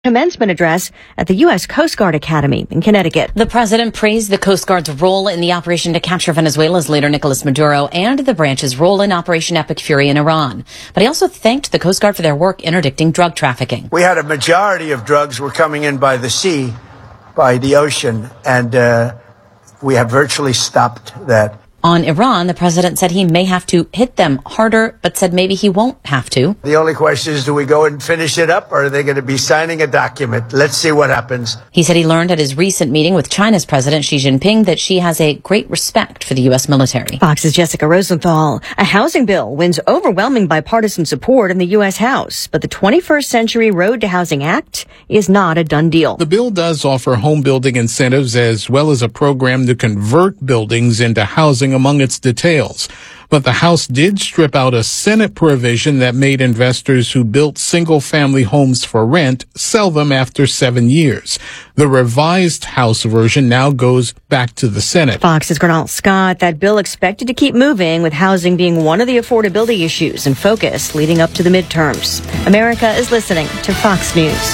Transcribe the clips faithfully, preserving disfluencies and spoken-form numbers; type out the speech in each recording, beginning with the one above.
commencement address at the U S Coast Guard Academy in Connecticut. The president praised the Coast Guard's role in the operation to capture Venezuela's leader Nicolas Maduro and the branch's role in Operation Epic Fury in Iran. But he also thanked the Coast Guard for their work interdicting drug trafficking. We had a majority of drugs were coming in by the sea, by the ocean, and uh, we have virtually stopped that. On Iran, the president said he may have to hit them harder, but said maybe he won't have to. The only question is, do we go and finish it up, or are they going to be signing a document? Let's see what happens. He said he learned at his recent meeting with China's President Xi Jinping that Xi has a great respect for the U S military. Fox's Jessica Rosenthal. A housing bill wins overwhelming bipartisan support in the U S House, but the twenty-first Century Road to Housing Act is not a done deal. The bill does offer home building incentives as well as a program to convert buildings into housing among its details. But the House did strip out a Senate provision that made investors who built single-family homes for rent sell them after seven years. The revised House version now goes back to the Senate. Fox's Gernal Scott. That bill expected to keep moving, with housing being one of the affordability issues in focus leading up to the midterms. America is listening to Fox News.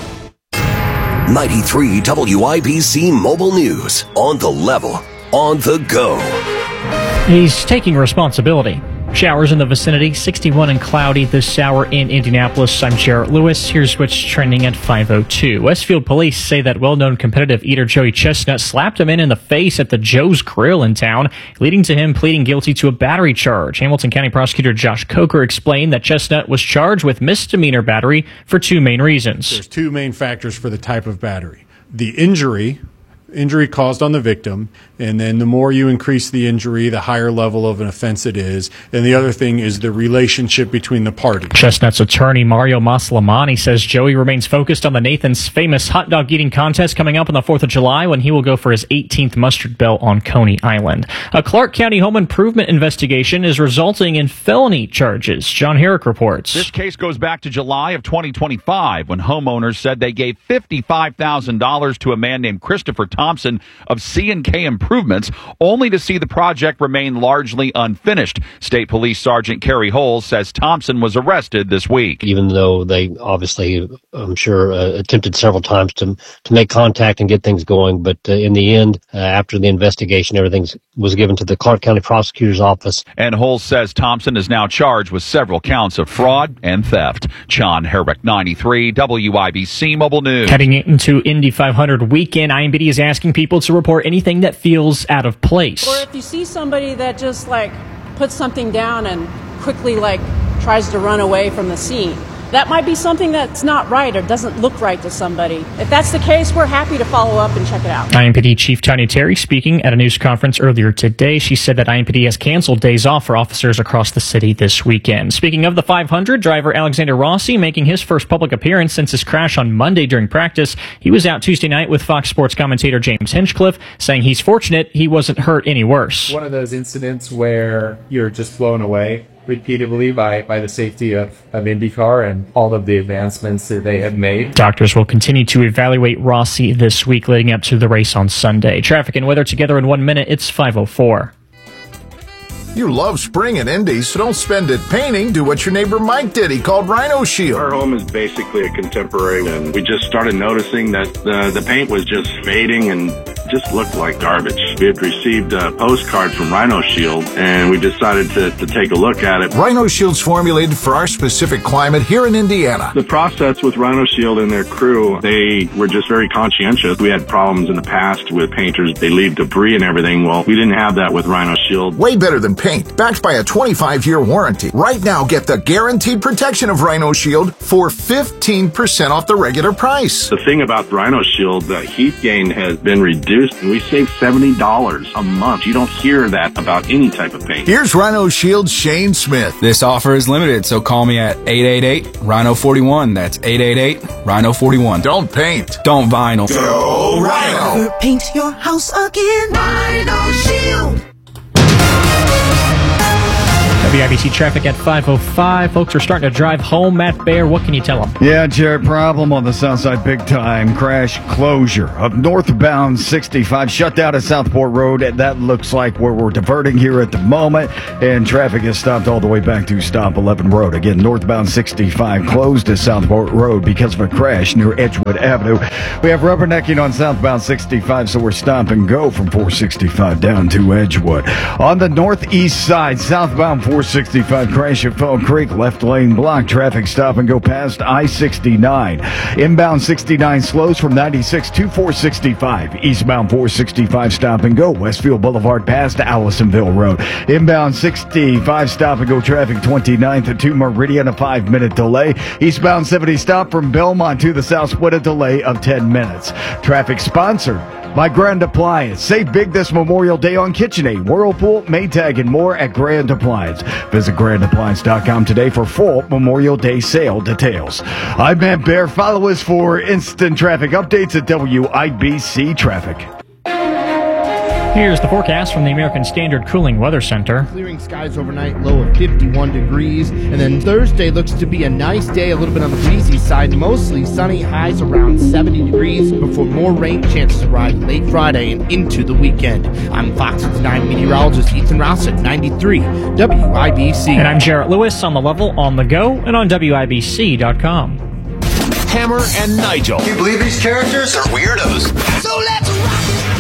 ninety-three W I B C Mobile News. On the level. On the go. He's taking responsibility. Showers in the vicinity, sixty-one and cloudy this hour in Indianapolis. I'm Jarrett Lewis. Here's what's trending at five oh two. Westfield police say that well-known competitive eater Joey Chestnut slapped a man in the face at the Joe's Grill in town, leading to him pleading guilty to a battery charge. Hamilton County Prosecutor Josh Coker explained that Chestnut was charged with misdemeanor battery for two main reasons. There's two main factors for the type of battery. The injury, injury caused on the victim, and then the more you increase the injury, the higher level of an offense it is. And the other thing is the relationship between the parties. Chestnut's attorney, Mario Maslamani, says Joey remains focused on the Nathan's Famous hot dog eating contest coming up on the fourth of July, when he will go for his eighteenth mustard belt on Coney Island. A Clark County home improvement investigation is resulting in felony charges. John Herrick reports. This case goes back to July of twenty twenty-five, when homeowners said they gave fifty-five thousand dollars to a man named Christopher Thompson of C and K Improvements, only to see the project remain largely unfinished. State Police Sergeant Kerry Holes says Thompson was arrested this week. Even though they obviously, I'm sure, uh, attempted several times to to make contact and get things going, but uh, in the end, uh, after the investigation, everything was given to the Clark County Prosecutor's Office. And Holes says Thompson is now charged with several counts of fraud and theft. John Herrick, ninety-three W I B C Mobile News. Heading into Indy five hundred weekend, I M B D is asking people to report anything that feels out of place. Or if you see somebody that just like puts something down and quickly like tries to run away from the scene, that might be something that's not right or doesn't look right to somebody. If that's the case, we're happy to follow up and check it out. I M P D Chief Tanya Terry speaking at a news conference earlier today. She said that I M P D has canceled days off for officers across the city this weekend. Speaking of the five hundred, driver Alexander Rossi making his first public appearance since his crash on Monday during practice. He was out Tuesday night with Fox Sports commentator James Hinchcliffe, saying he's fortunate he wasn't hurt any worse. One of those incidents where you're just blown away repeatedly by, by the safety of, of IndyCar and all of the advancements that they have made. Doctors will continue to evaluate Rossi this week leading up to the race on Sunday. Traffic and weather together in one minute. It's five oh four. You love spring and Indy, so don't spend it painting. Do what your neighbor Mike did. He called Rhino Shield. Our home is basically a contemporary, and we just started noticing that the, the paint was just fading and just looked like garbage. We had received a postcard from Rhino Shield, and we decided to, to take a look at it. Rhino Shield's formulated for our specific climate here in Indiana. The process with Rhino Shield and their crew, they were just very conscientious. We had problems in the past with painters. They leave debris and everything. Well, we didn't have that with Rhino Shield. Way better than paint, backed by a twenty-five year warranty. Right now, get the guaranteed protection of Rhino Shield for fifteen percent off the regular price. The thing about Rhino Shield, the heat gain has been reduced, and we save seventy dollars a month. You don't hear that about any type of paint. Here's Rhino Shield's Shane Smith. This offer is limited, so call me at eight eight eight, Rhino forty-one. That's eight eight eight, Rhino forty-one. Don't paint. Don't vinyl. Go Rhino. Never paint your house again. Rhino Shield. W I B C traffic at five oh five. Folks are starting to drive home. Matt Baer, what can you tell them? Yeah, Jared, problem on the south side, big time. Crash closure of northbound sixty-five. Shut down at Southport Road. That looks like where we're diverting here at the moment. And traffic is stopped all the way back to Stop eleven Road. Again, northbound sixty-five closed at Southport Road because of a crash near Edgewood Avenue. We have rubbernecking on southbound sixty-five, so we're stop and go from four sixty-five down to Edgewood. On the northeast side, southbound four sixty-five crash at Fall Creek, left lane block, traffic stop and go past I sixty-nine. Inbound sixty-nine slows from ninety-six to four sixty-five. Eastbound four sixty-five stop and go, Westfield Boulevard past Allisonville Road. Inbound sixty-five stop and go traffic twenty-ninth to Meridian, a five minute delay. Eastbound seventy stop from Belmont to the South Split, a delay of ten minutes. Traffic sponsored by Grand Appliance. Save big this Memorial Day on KitchenAid, Whirlpool, Maytag, and more at Grand Appliance. Visit grand appliance dot com today for full Memorial Day sale details. I'm Matt Baer. Follow us for instant traffic updates at W I B C Traffic. Here's the forecast from the American Standard Cooling Weather Center. Clearing skies overnight, low of fifty-one degrees. And then Thursday looks to be a nice day, a little bit on the breezy side. Mostly sunny, highs around seventy degrees before more rain chances arrive late Friday and into the weekend. I'm Fox News nine meteorologist Ethan Ross at ninety-three W I B C. And I'm Jarrett Lewis on the level, on the go, and on W I B C dot com. Hammer and Nigel. Can you believe these characters are weirdos? So let's rock!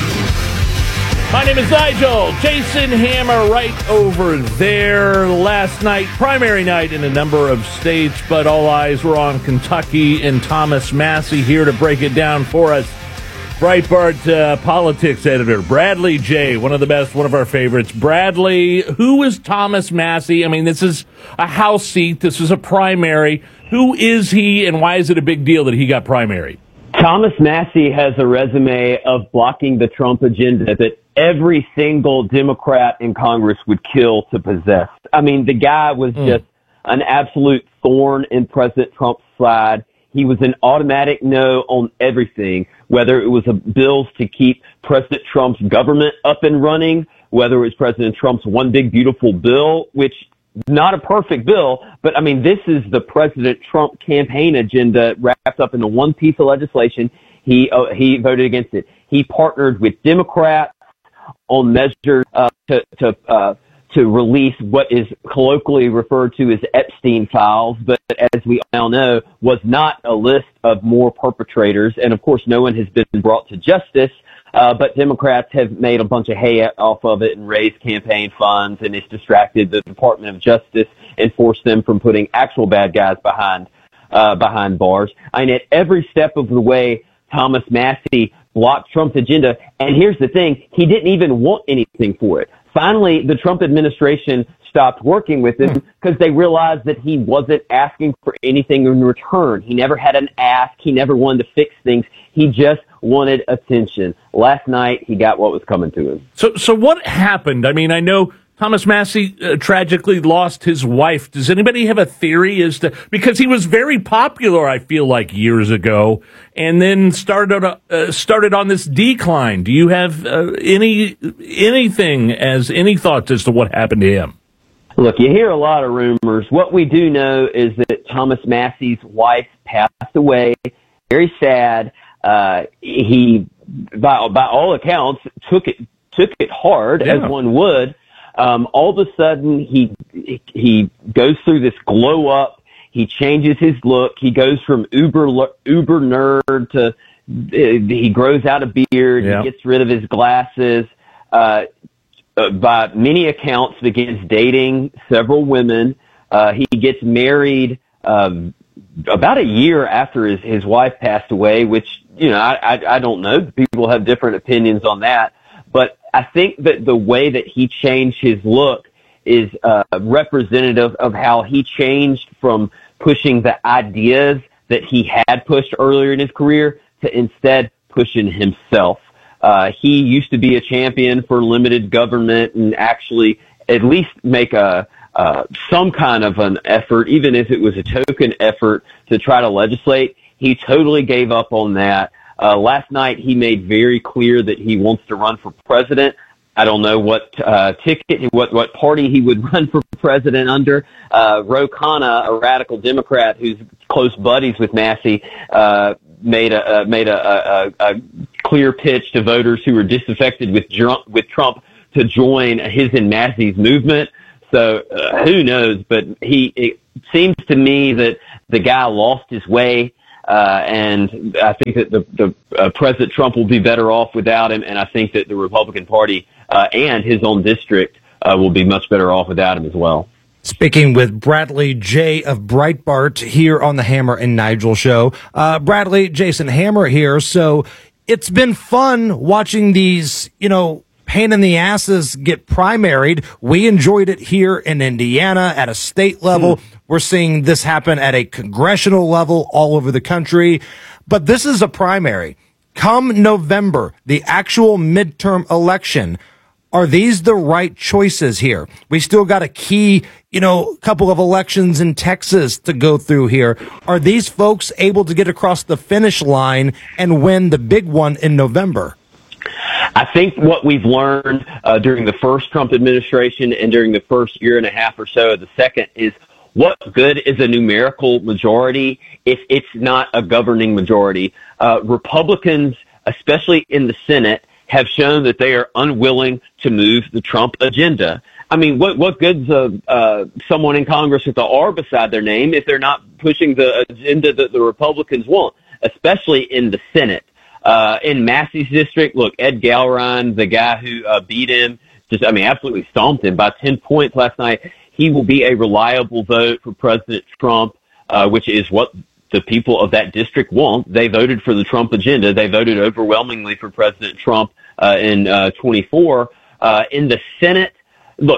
My name is Nigel. Jason Hammer right over there. Last night, primary night in a number of states, but all eyes were on Kentucky, and Thomas Massie here to break it down for us. Breitbart uh, politics editor, Bradley J., one of the best, one of our favorites. Bradley, who is Thomas Massie? I mean, this is a House seat. This is a primary. Who is he, and why is it a big deal that he got primary? Thomas Massie has a resume of blocking the Trump agenda that every single Democrat in Congress would kill to possess. I mean, the guy was mm. just an absolute thorn in President Trump's side. He was an automatic no on everything, whether it was a bills to keep President Trump's government up and running, whether it was President Trump's one big beautiful bill, which not a perfect bill, but I mean, this is the President Trump campaign agenda wrapped up into one piece of legislation. He, uh, he voted against it. He partnered with Democrats on measures uh, to to uh, to release what is colloquially referred to as Epstein files, but as we all know, was not a list of more perpetrators. And of course, no one has been brought to justice. Uh, but Democrats have made a bunch of hay off of it and raised campaign funds, and it's distracted the Department of Justice and forced them from putting actual bad guys behind uh, behind bars. I mean, at every step of the way, Thomas Massie blocked Trump's agenda. And here's the thing, he didn't even want anything for it. Finally, the Trump administration stopped working with him because they realized that he wasn't asking for anything in return. He never had an ask. He never wanted to fix things. He just wanted attention. Last night, he got what was coming to him. So, so what happened? I mean, I know Thomas Massie uh, tragically lost his wife. Does anybody have a theory as to, because he was very popular, I feel like, years ago, and then started on, uh, started on this decline. Do you have uh, any anything as any thoughts as to what happened to him? Look, you hear a lot of rumors. What we do know is that Thomas Massie's wife passed away. Very sad. Uh, he, by by all accounts, took it took it hard, yeah. as one would. Um, all of a sudden, he he goes through this glow up. He changes his look. He goes from uber uber nerd to uh, he grows out a beard. Yeah. He gets rid of his glasses. Uh, uh, by many accounts, begins dating several women. Uh, he gets married um, about a year after his his wife passed away, which you know I I, I don't know. People have different opinions on that, but I think that the way that he changed his look is uh, representative of how he changed from pushing the ideas that he had pushed earlier in his career to instead pushing himself. Uh, he used to be a champion for limited government and actually at least make a uh, some kind of an effort, even if it was a token effort, to try to legislate. He totally gave up on that. Uh, last night, he made very clear that he wants to run for president. I don't know what uh, ticket, what what party he would run for president under. Uh, Ro Khanna, a radical Democrat who's close buddies with Massey, uh, made a uh, made a, a, a clear pitch to voters who were disaffected with Trump, with Trump to join his and Massey's movement. So uh, who knows? But he it seems to me that the guy lost his way. Uh, and I think that the, the uh, President Trump will be better off without him, and I think that the Republican Party uh, and his own district uh, will be much better off without him as well. Speaking with Bradley J. of Breitbart here on the Hammer and Nigel show. Uh, Bradley, Jason Hammer here. So it's been fun watching these, you know, pain in the asses get primaried. We enjoyed it here in Indiana at a state level. Mm. We're seeing this happen at a congressional level all over the country. But this is a primary. Come November, the actual midterm election, are these the right choices here? We still got a key, you know, couple of elections in Texas to go through here. Are these folks able to get across the finish line and win the big one in November? I think what we've learned uh, during the first Trump administration and during the first year and a half or so of the second is what good is a numerical majority if it's not a governing majority? Uh, Republicans, especially in the Senate, have shown that they are unwilling to move the Trump agenda. I mean, what what good's uh, uh, someone in Congress with the R beside their name if they're not pushing the agenda that the Republicans want, especially in the Senate? Uh, in Massey's district, look, Ed Gallrein, the guy who uh, beat him, just, I mean, absolutely stomped him by ten points last night. He will be a reliable vote for President Trump, uh, which is what the people of that district want. They voted for the Trump agenda. They voted overwhelmingly for President Trump uh, in uh, twenty-four. Uh, in the Senate, look,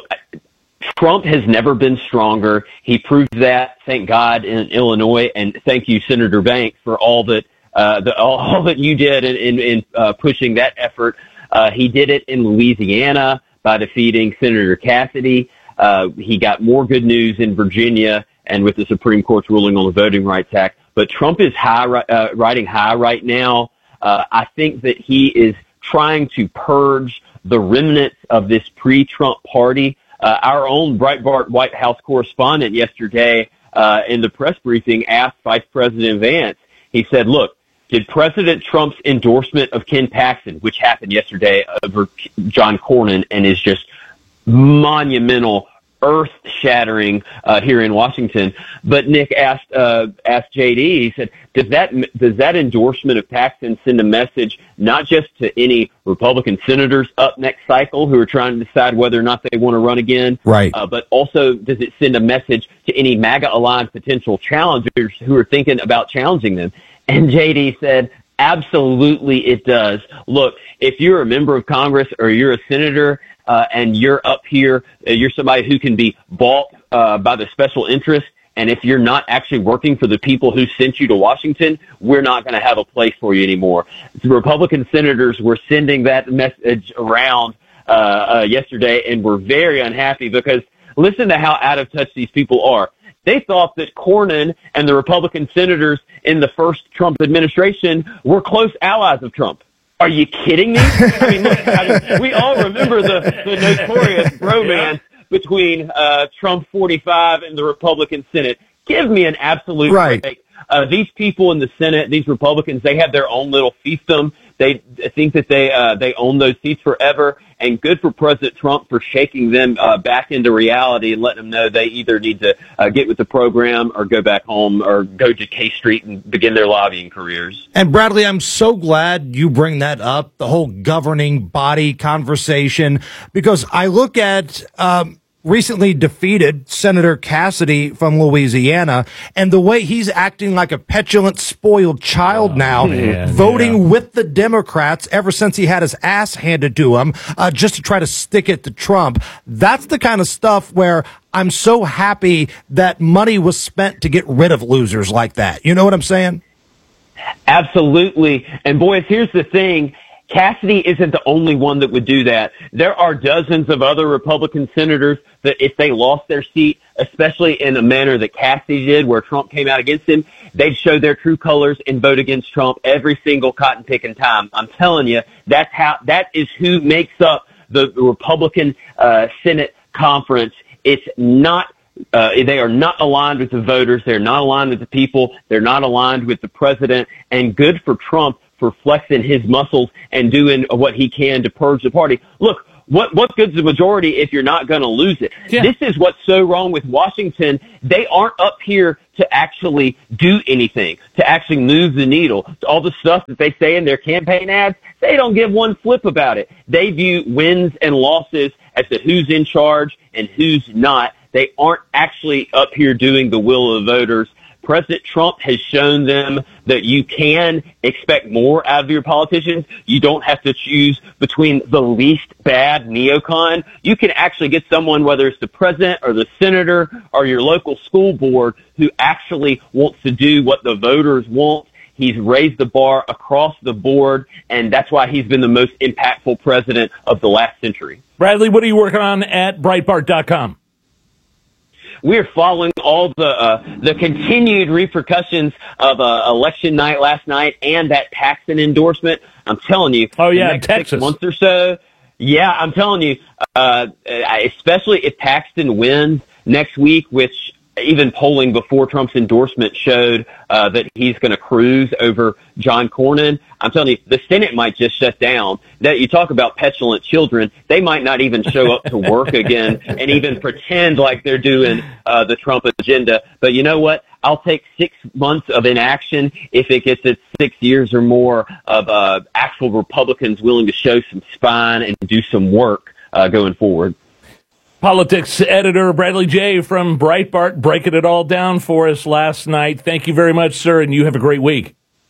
Trump has never been stronger. He proved that, thank God, in Illinois, and thank you, Senator Banks, for all that Uh, the, all, all that you did in, in, in uh, pushing that effort. Uh, he did it in Louisiana by defeating Senator Cassidy. Uh, he got more good news in Virginia and with the Supreme Court's ruling on the Voting Rights Act. But Trump is high, uh, riding high right now. Uh, I think that he is trying to purge the remnants of this pre-Trump party. Uh, our own Breitbart White House correspondent yesterday uh, in the press briefing asked Vice President Vance, he said, look, did President Trump's endorsement of Ken Paxton, which happened yesterday over John Cornyn and is just monumental, earth-shattering uh, here in Washington. But Nick asked uh, asked J D, he said, does that does that endorsement of Paxton send a message not just to any Republican senators up next cycle who are trying to decide whether or not they want to run again, right? Uh, but also does it send a message to any MAGA-aligned potential challengers who are thinking about challenging them? And J D said, absolutely it does. Look, if you're a member of Congress or you're a senator uh, and you're up here, uh, you're somebody who can be bought uh, by the special interest, and if you're not actually working for the people who sent you to Washington, we're not going to have a place for you anymore. The Republican senators were sending that message around uh, uh, yesterday and were very unhappy because listen to how out of touch these people are. They thought that Cornyn and the Republican senators in the first Trump administration were close allies of Trump. Are you kidding me? I mean, look, I mean, we all remember the, the notorious bromance between uh, Trump forty-five and the Republican Senate. Give me an absolute right. break. Uh, these people in the Senate, these Republicans, they have their own little fiefdom. They think that they uh, they own those seats forever, and good for President Trump for shaking them uh, back into reality and letting them know they either need to uh, get with the program or go back home or go to K Street and begin their lobbying careers. And Bradley, I'm so glad you bring that up, the whole governing body conversation, because I look at um, recently defeated Senator Cassidy from Louisiana, and the way he's acting like a petulant, spoiled child oh, now, man, voting yeah. with the Democrats ever since he had his ass handed to him, uh, just to try to stick it to Trump. That's the kind of stuff where I'm so happy that money was spent to get rid of losers like that. You know what I'm saying? Absolutely. And boys, here's the thing. Cassidy isn't the only one that would do that. There are dozens of other Republican senators that if they lost their seat, especially in a manner that Cassidy did where Trump came out against him, they'd show their true colors and vote against Trump every single cotton picking time. I'm telling you, that's how, that is who makes up the, the Republican uh, Senate conference. It's not. Uh, they are not aligned with the voters. They're not aligned with the people. They're not aligned with the president. And good for Trump for flexing his muscles and doing what he can to purge the party. Look, what what good's the majority if you're not going to lose it? Yeah. This is what's so wrong with Washington. They aren't up here to actually do anything, to actually move the needle. All the stuff that they say in their campaign ads, they don't give one flip about it. They view wins and losses as to who's in charge and who's not. They aren't actually up here doing the will of the voters. President Trump has shown them that you can expect more out of your politicians. You don't have to choose between the least bad neocon. You can actually get someone, whether it's the president or the senator or your local school board, who actually wants to do what the voters want. He's raised the bar across the board, and that's why he's been the most impactful president of the last century. Bradley, what are you working on at Breitbart dot com? We're following all the uh, the continued repercussions of uh, election night last night and that Paxton endorsement. I'm telling you. Oh, yeah, the next Texas. Six months or so. Yeah, I'm telling you, uh, especially if Paxton wins next week, which even polling before Trump's endorsement showed uh, that he's going to cruise over John Cornyn. I'm telling you, the Senate might just shut down. That you talk about petulant children, they might not even show up to work again and even pretend like they're doing uh, the Trump agenda. But you know what? I'll take six months of inaction if it gets it six years or more of uh, actual Republicans willing to show some spine and do some work uh, going forward. Politics editor Bradley Jay from Breitbart breaking it all down for us last night. Thank you very much, sir, and you have a great week.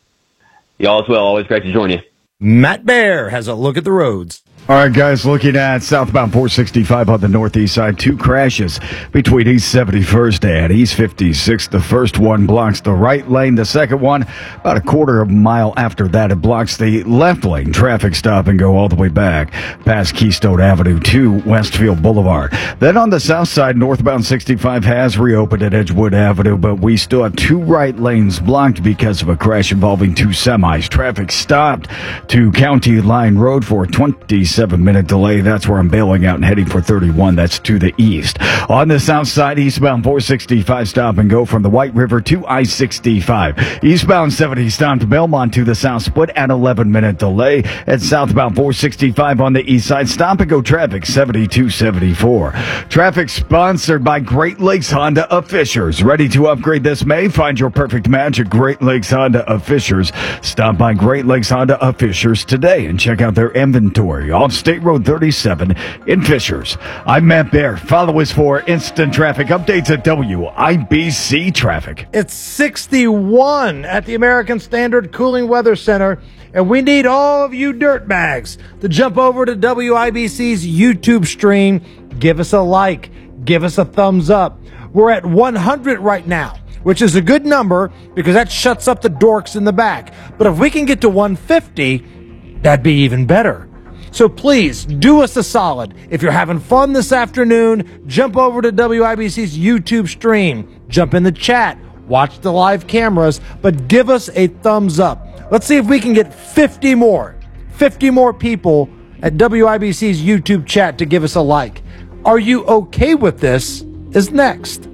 Y'all as well. Always great to join you. Matt Bear has a look at the roads. All right, guys, looking at southbound four sixty-five on the northeast side, two crashes between East seventy-first and East fifty-sixth. The first one blocks the right lane. The second one, about a quarter of a mile after that, it blocks the left lane. Traffic stop and go all the way back past Keystone Avenue to Westfield Boulevard. Then on the south side, northbound sixty-five has reopened at Edgewood Avenue, but we still have two right lanes blocked because of a crash involving two semis. Traffic stopped to County Line Road for a twenty-seven minute delay. That's where I'm bailing out and heading for thirty-one. That's to the east. On the south side, eastbound four sixty-five stop and go from the White River to I sixty-five. Eastbound seventy stop to Belmont to the south split at eleven minute delay. At southbound four sixty-five on the east side, stop and go traffic seventy-two seventy-four. Traffic sponsored by Great Lakes Honda of Fishers. Ready to upgrade this May? Find your perfect match at Great Lakes Honda of Fishers. Stop by Great Lakes Honda of Fishers today and check out their inventory off State Road thirty-seven in Fishers. I'm Matt Bear. Follow us for instant traffic updates at W I B C Traffic. It's sixty-one at the American Standard Cooling Weather Center, and we need all of you dirtbags to jump over to W I B C's YouTube stream. Give us a like. Give us a thumbs up. We're at one hundred right now, which is a good number because that shuts up the dorks in the back. But if we can get to one fifty, that'd be even better. So please do us a solid. If you're having fun this afternoon, jump over to W I B C's YouTube stream. Jump in the chat. Watch the live cameras, but give us a thumbs up. Let's see if we can get fifty more. fifty more people at W I B C's YouTube chat to give us a like. Are you okay with this? Is next.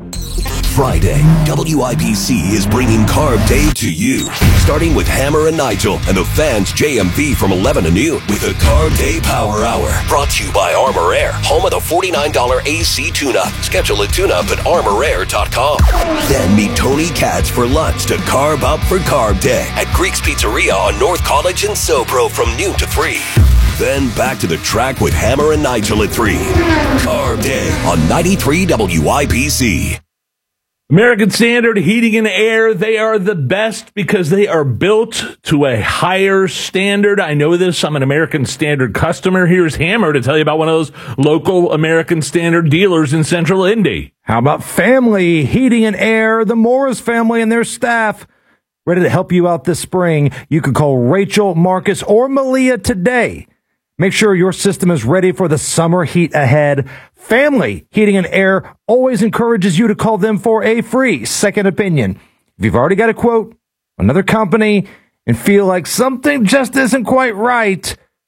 Friday, W I B C is bringing Carb Day to you. Starting with Hammer and Nigel and the fans J M V from eleven to noon with a Carb Day Power Hour. Brought to you by Armor Air, home of the forty-nine dollars A C tune-up. Schedule a tune-up at armor air dot com. Then meet Tony Katz for lunch to carb up for Carb Day at Greek's Pizzeria on North College and SoPro from noon to three. Then back to the track with Hammer and Nigel at three. Carb Day on ninety-three W I B C. American Standard Heating and Air, they are the best because they are built to a higher standard. I know this. I'm an American Standard customer. Here's Hammer to tell you about one of those local American Standard dealers in Central Indy. How about Family Heating and Air, the Morris family and their staff? Ready to help you out this spring? You can call Rachel, Marcus, or Malia today. Make sure your system is ready for the summer heat ahead. Family Heating and Air always encourages you to call them for a free second opinion. If you've already got a quote, another company, and feel like something just isn't quite right,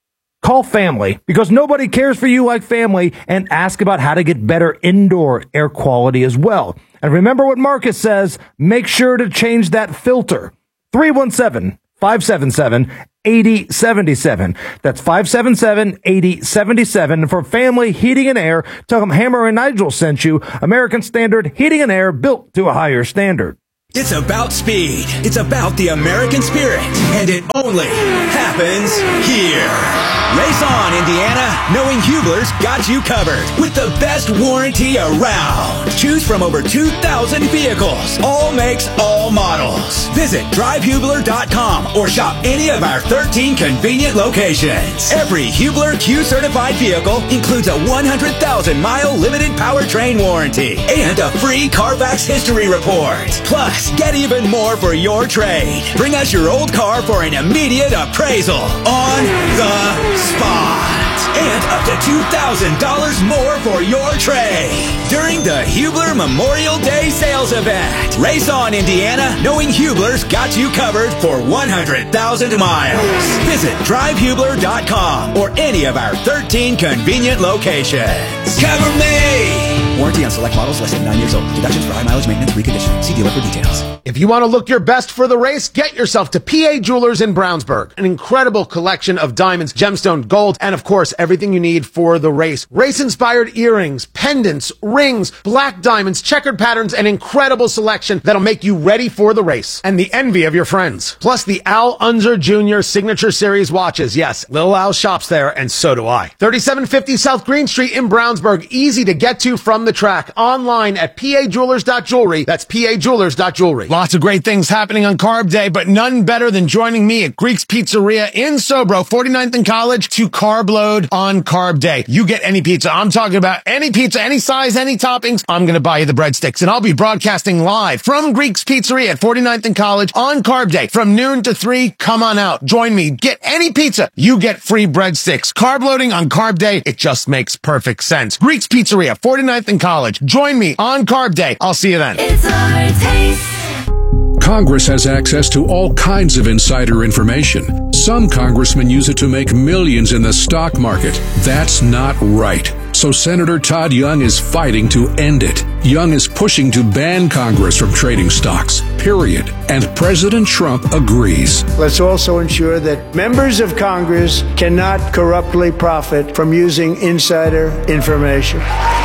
Call family, because nobody cares for you like family, and ask about how to get better indoor air quality as well. And remember what Marcus says, make sure to change that filter. three one seven, five seven seven, eight zero seven seven. That's five seven seven, eight zero seven seven. For family heating and air, tell them Hammer and Nigel sent you. American Standard Heating and Air, built to a higher standard. It's about speed. It's about the American spirit. And it only happens here. Race on, Indiana, knowing Hubler's got you covered with the best warranty around. Choose from over two thousand vehicles, all makes, all models. Visit drive hubler dot com or shop any of our thirteen convenient locations. Every Hubler Q-certified vehicle includes a one hundred thousand mile limited powertrain warranty and a free Carfax history report. Plus, get even more for your trade. Bring us your old car for an immediate appraisal on the spot. And up to two thousand dollars more for your trade during the Hubler Memorial Day sales event. Race on, Indiana, knowing Hubler's got you covered for one hundred thousand miles. Visit drive hubler dot com or any of our thirteen convenient locations. Cover me! Warranty on select models less than nine years old. Deductions for high mileage maintenance reconditioning. See dealer for details. If you want to look your best for the race, get yourself to P A Jewelers in Brownsburg. An incredible collection of diamonds, gemstone, gold, and of course, everything you need for the race. Race-inspired earrings, pendants, rings, black diamonds, checkered patterns, an incredible selection that'll make you ready for the race. And the envy of your friends. Plus the Al Unser Junior Signature Series watches. Yes, Lil Al shops there, and so do I. thirty-seven fifty South Green Street in Brownsburg. Easy to get to from the track. Online at P A jewelers dot jewelry. That's P A jewelers dot jewelry. Lots of great things happening on Carb Day, but none better than joining me at Greek's Pizzeria in Sobro, forty-ninth and College, to carb load on Carb Day. You get any pizza. I'm talking about any pizza, any size, any toppings. I'm going to buy you the breadsticks, and I'll be broadcasting live from Greek's Pizzeria at forty-ninth and College on Carb Day from noon to three. Come on out. Join me. Get any pizza. You get free breadsticks. Carb loading on Carb Day. It just makes perfect sense. Greek's Pizzeria, forty-ninth and College. Join me on Carb Day. I'll see you then. It's our taste. Congress has access to all kinds of insider information. Some congressmen use it to make millions in the stock market. That's not right. So Senator Todd Young is fighting to end it. Young is pushing to ban Congress from trading stocks, period. And President Trump agrees. Let's also ensure that members of Congress cannot corruptly profit from using insider information.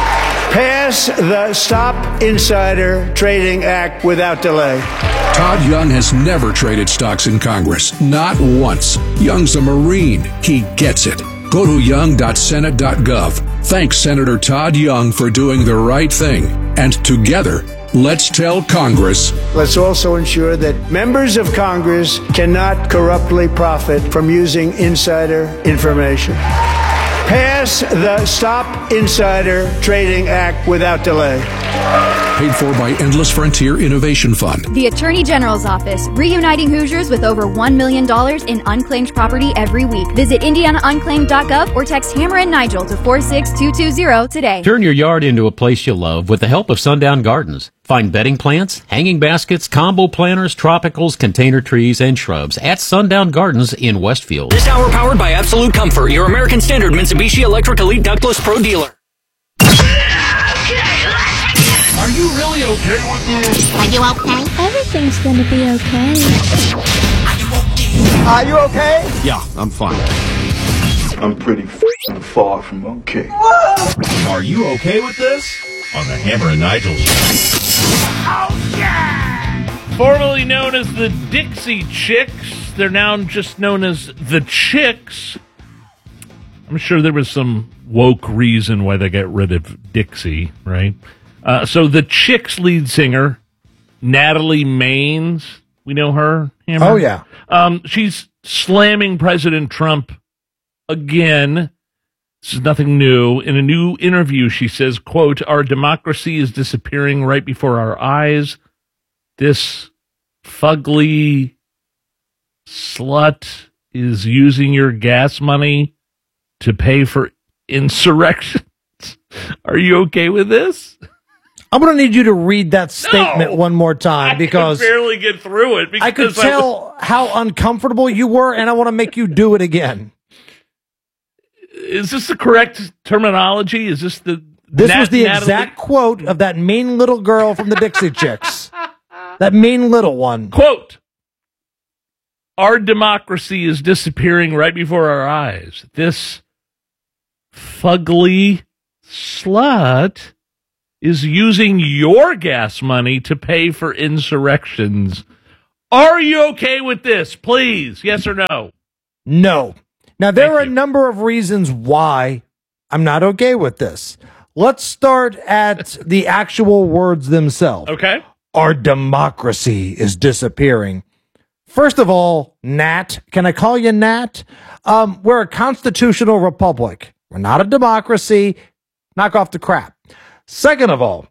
Pass the Stop Insider Trading Act without delay. Todd Young has never traded stocks in Congress, not once. Young's a Marine. He gets it. Go to young dot senate dot gov. Thanks Senator Todd Young for doing the right thing. And together, let's tell Congress. Let's also ensure that members of Congress cannot corruptly profit from using insider information. Pass the Stop Insider Trading Act without delay. Paid for by Endless Frontier Innovation Fund. The Attorney General's Office, reuniting Hoosiers with over one million dollars in unclaimed property every week. Visit indiana unclaimed dot gov or text Hammer and Nigel to four six two two zero today. Turn your yard into a place you love with the help of Sundown Gardens. Find bedding plants, hanging baskets, combo planters, tropicals, container trees, and shrubs at Sundown Gardens in Westfield. This hour powered by Absolute Comfort, your American Standard Mitsubishi Electric Elite Ductless Pro dealer. Are you really okay with this? Are you okay? Everything's gonna be okay. Are you okay? Yeah, I'm fine. I'm pretty f***ing far from okay. Are you okay with this? On the Hammer and Nigel Show. Oh, yeah! Formerly known as the Dixie Chicks, they're now just known as the Chicks. I'm sure there was some woke reason why they got rid of Dixie, right? Uh, so the Chicks lead singer, Natalie Maines, we know her, Hammer? Oh, yeah. Um, she's slamming President Trump again. This is nothing new. In a new interview, she says, quote, "Our democracy is disappearing right before our eyes. This fugly slut is using your gas money to pay for insurrections." Are you okay with this? I'm going to need you to read that statement No, one more time because I could barely get through it. I could because I, could tell was, how uncomfortable you were, and I want to make you do it again. I could barely get through it because I was, how uncomfortable you were, and I want to make you do it again. I, I could barely get through it because I I could tell how uncomfortable you were, and I want to make you do it again. is this the correct terminology? Is this the This Nat- was the Natalie? exact quote of that mean little girl from the Dixie Chicks. That mean little one. Quote, our democracy is disappearing right before our eyes. This fugly slut is using your gas money to pay for insurrections. Are you okay with this? Please, yes or no? No. Now, there are a number of reasons why I'm not okay with this. Let's start at the actual words themselves. Okay. Our democracy is disappearing. First of all, Nat, can I call you Nat? Um, we're a constitutional republic. We're not a democracy. Knock off the crap. Second of all,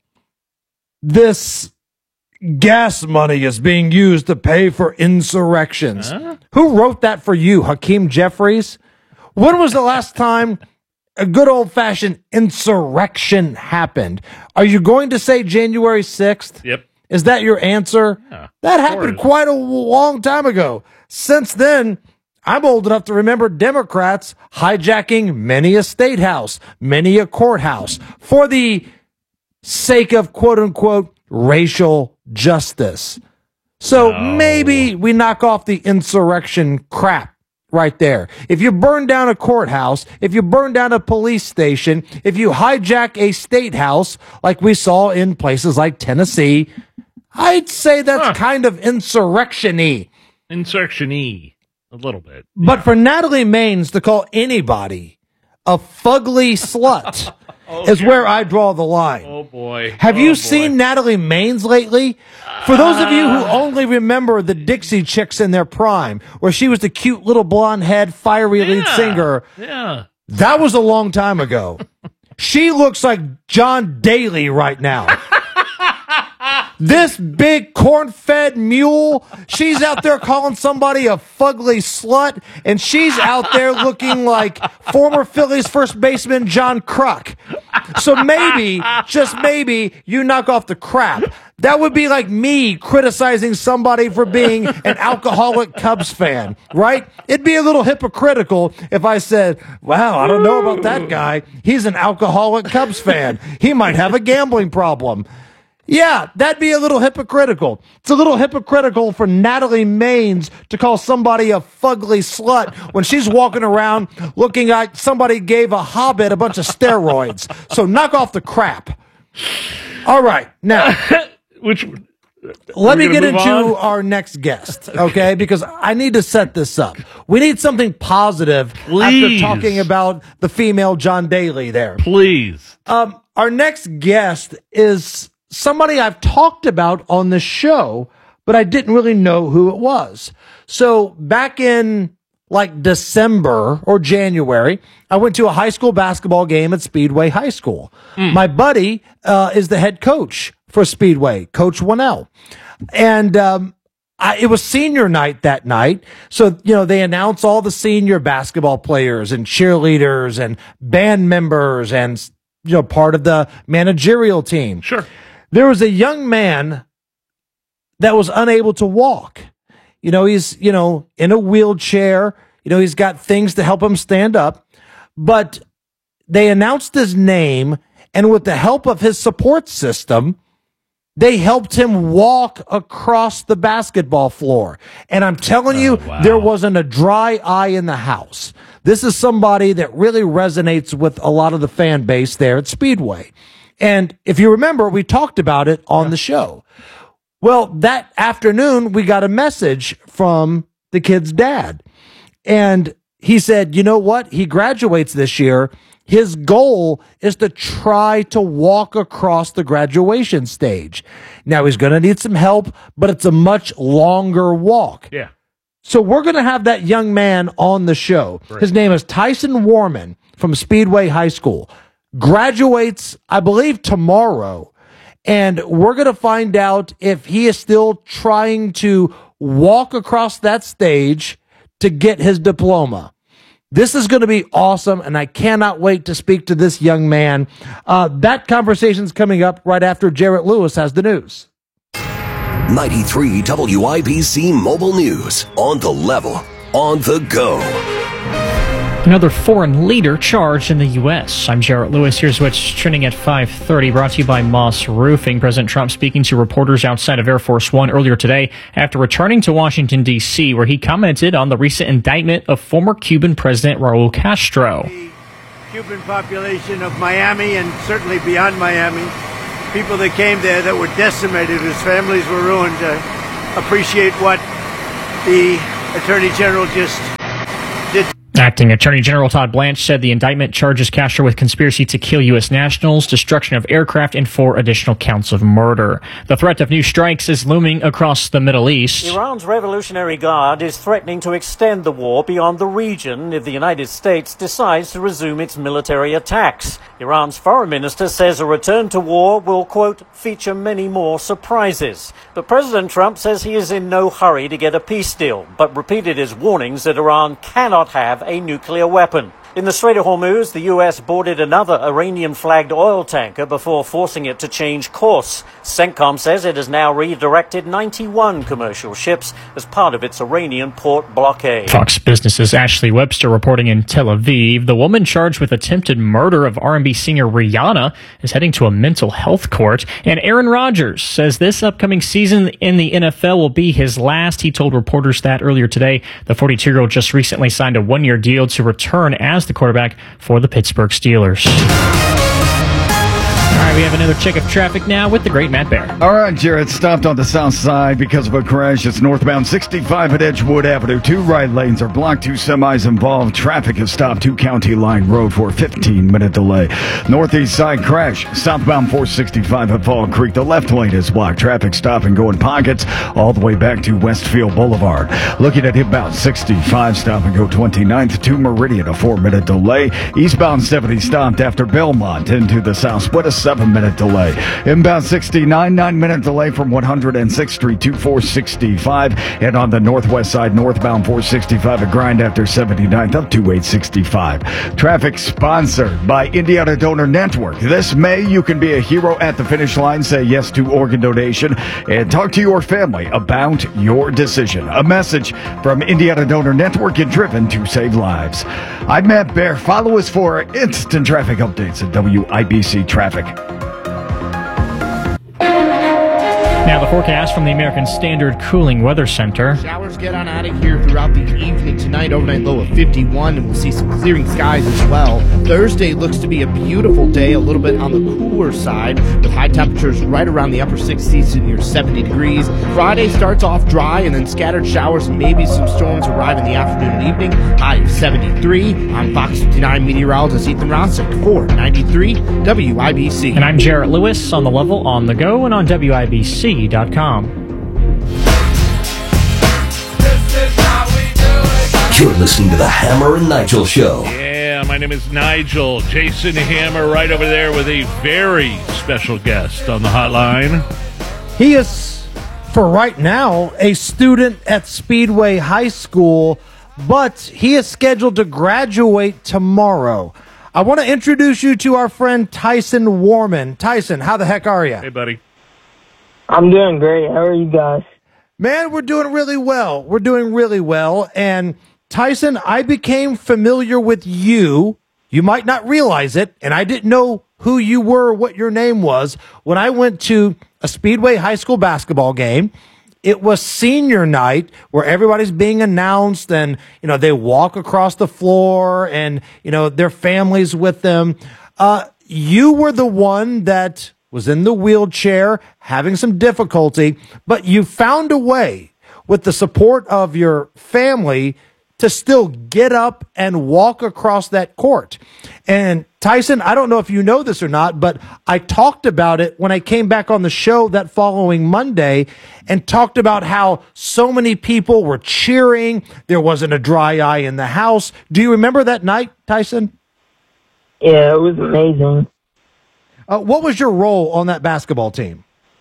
this gas money is being used to pay for insurrections. Huh? Who wrote that for you, Hakeem Jeffries? When was the last time a good old-fashioned insurrection happened? Are you going to say January sixth? Yep. Is that your answer? Yeah, that happened quite a long time ago. Since then, I'm old enough to remember Democrats hijacking many a state house, many a courthouse for the sake of quote-unquote racial justice. So no. maybe we knock off the insurrection crap right there. If you burn down a courthouse, if you burn down a police station, if you hijack a state house like we saw in places like Tennessee, I'd say that's huh. kind of insurrection-y. Insurrection-y. A little bit. But yeah. for Natalie Maines to call anybody a fugly slut oh, is God. where I draw the line. Oh, boy. Have oh, you boy. seen Natalie Maines lately? For those of you who only remember the Dixie Chicks in their prime, where she was the cute little blonde head, fiery yeah. lead singer, yeah. that was a long time ago. She looks like John Daly right now. This big corn-fed mule, she's out there calling somebody a fugly slut, and she's out there looking like former Phillies first baseman John Kruk. So maybe, just maybe, you knock off the crap. That would be like me criticizing somebody for being an alcoholic Cubs fan, right? It'd be a little hypocritical if I said, wow, I don't know about that guy. He's an alcoholic Cubs fan. He might have a gambling problem. Yeah, that'd be a little hypocritical. It's a little hypocritical for Natalie Maines to call somebody a fugly slut when she's walking around looking like somebody gave a hobbit a bunch of steroids. So knock off the crap. All right, now, which let me get into on? our next guest, okay? Because I need to set this up. We need something positive Please. after talking about the female John Daly there. Please. Um, our next guest is somebody I've talked about on the show, but I didn't really know who it was. So back in like December or January, I went to a high school basketball game at Speedway High School. Mm. My buddy uh, is the head coach for Speedway, Coach Winnell. And um, I, it was senior night that night. So, you know, they announce all the senior basketball players and cheerleaders and band members and, you know, part of the managerial team. Sure. There was a young man that was unable to walk. You know, he's, you know, in a wheelchair. You know, he's got things to help him stand up. But they announced his name, and with the help of his support system, they helped him walk across the basketball floor. And I'm telling you, oh, wow. there wasn't a dry eye in the house. This is somebody that really resonates with a lot of the fan base there at Speedway. And if you remember, we talked about it on the show. Well, that afternoon, we got a message from the kid's dad. And he said, you know what? He graduates this year. His goal is to try to walk across the graduation stage. Now, he's going to need some help, but it's a much longer walk. Yeah. So we're going to have that young man on the show. Great. His name is Tyson Warman from Speedway High School. Graduates, I believe, tomorrow, and we're going to find out if he is still trying to walk across that stage to get his diploma. This is going to be awesome, and I cannot wait to speak to this young man. Uh, that conversation's coming up right after Jarrett Lewis has the news. ninety-three W I B C Mobile News. On the level, on the go. Another foreign leader charged in the U S. I'm Jarrett Lewis. Here's what's trending at five thirty, brought to you by Moss Roofing. President Trump speaking to reporters outside of Air Force One earlier today after returning to Washington, D C, where he commented on the recent indictment of former Cuban President Raul Castro. The Cuban population of Miami and certainly beyond Miami, people that came there that were decimated, whose families were ruined, uh, appreciate what the Attorney General just did. Acting Attorney General Todd Blanche said the indictment charges Castro with conspiracy to kill U S nationals, destruction of aircraft, and four additional counts of murder. The threat of new strikes is looming across the Middle East. Iran's Revolutionary Guard is threatening to extend the war beyond the region if the United States decides to resume its military attacks. Iran's foreign minister says a return to war will, quote, feature many more surprises. But President Trump says he is in no hurry to get a peace deal, but repeated his warnings that Iran cannot have a nuclear weapon. In the Strait of Hormuz, the U S boarded another Iranian-flagged oil tanker before forcing it to change course. CENTCOM says it has now redirected ninety-one commercial ships as part of its Iranian port blockade. Fox Business's Ashley Webster reporting in Tel Aviv. The woman charged with attempted murder of R and B singer Rihanna is heading to a mental health court. And Aaron Rodgers says this upcoming season in the N F L will be his last. He told reporters that earlier today. The forty-two-year-old just recently signed a one-year deal to return as the quarterback for the Pittsburgh Steelers. All right, we have another check of traffic now with the great Matt Bear. All right, Jared, stopped on the south side because of a crash. It's northbound sixty-five at Edgewood Avenue. Two right lanes are blocked, two semis involved. Traffic is stopped to County Line Road for a fifteen-minute delay. Northeast side crash, southbound four sixty-five at Fall Creek. The left lane is blocked. Traffic stop and go in pockets all the way back to Westfield Boulevard. Looking at inbound sixty-five, stop and go twenty-ninth to Meridian, a four-minute delay. Eastbound seventy stopped after Belmont into the south split, a seven-minute delay. Inbound sixty-nine, nine-minute delay from one hundred sixth Street to four sixty-five. And on the northwest side, northbound four sixty-five, a grind after seventy-ninth up to eight sixty-five. Traffic sponsored by Indiana Donor Network. This May, you can be a hero at the finish line. Say yes to organ donation and talk to your family about your decision. A message from Indiana Donor Network and driven to save lives. I'm Matt Bear. Follow us for instant traffic updates at W I B C Traffic. Now the forecast from the American Standard Cooling Weather Center. Showers get on out of here throughout the evening tonight. Overnight low of fifty-one, and we'll see some clearing skies as well. Thursday looks to be a beautiful day, a little bit on the cooler side, with high temperatures right around the upper sixties to near seventy degrees. Friday starts off dry, and then scattered showers and maybe some storms arrive in the afternoon and evening. High of seventy-three. I'm Fox fifty-nine meteorologist Ethan Rosick for ninety-three W I B C. And I'm Jarrett Lewis on the level, on the go, and on W I B C dot com. You're listening to the Hammer and Nigel Show. Yeah, my name is Nigel. Jason Hammer right over there with a very special guest on the hotline. He is, for right now, a student at Speedway High School, but he is scheduled to graduate tomorrow. I want to introduce you to our friend Tyson Warman. Tyson, how the heck are you? Hey, buddy. I'm doing great. How are you guys? Man, we're doing really well. We're doing really well. And Tyson, I became familiar with you. You might not realize it, and I didn't know who you were, what your name was, when I went to a Speedway High School basketball game. It was senior night where everybody's being announced, and, you know, they walk across the floor and, you know, their families with them. Uh, you were the one that was in the wheelchair, having some difficulty, but you found a way with the support of your family to still get up and walk across that court. And Tyson, I don't know if you know this or not, but I talked about it when I came back on the show that following Monday and talked about how so many people were cheering. There wasn't a dry eye in the house. Do you remember that night, Tyson? Yeah, it was amazing. Uh, what was your role on that basketball team?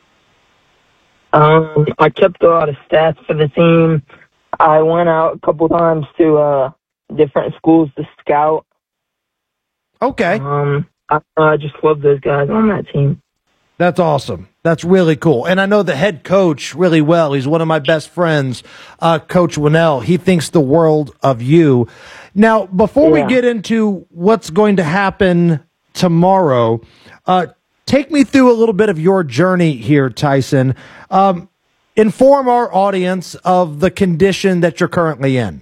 Um, I kept a lot of stats for the team. I went out a couple times to uh, different schools to scout. Okay. Um, I, I just love those guys on that team. That's awesome. That's really cool. And I know the head coach really well. He's one of my best friends, uh, Coach Winnell. He thinks the world of you. Now, before Yeah. we get into what's going to happen tomorrow, uh, take me through a little bit of your journey here, Tyson. Um, inform our audience of the condition that you're currently in.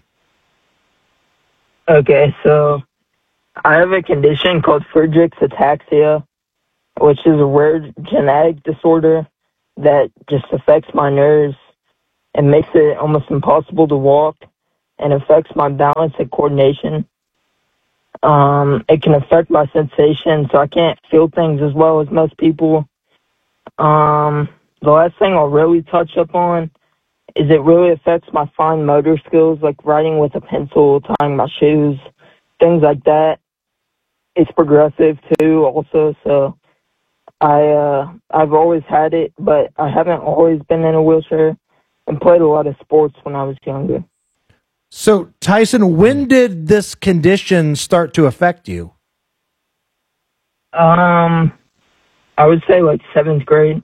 Okay, so I have a condition called Friedreich's ataxia, which is a rare genetic disorder that just affects my nerves and makes it almost impossible to walk and affects my balance and coordination. Um, it can affect my sensation, so I can't feel things as well as most people. Um, the last thing I'll really touch up on is it really affects my fine motor skills, like writing with a pencil, tying my shoes, things like that. It's progressive too, also. So I uh, I've always had it, but I haven't always been in a wheelchair, and played a lot of sports when I was younger. So, Tyson, when did this condition start to affect you? Um, I would say like seventh grade.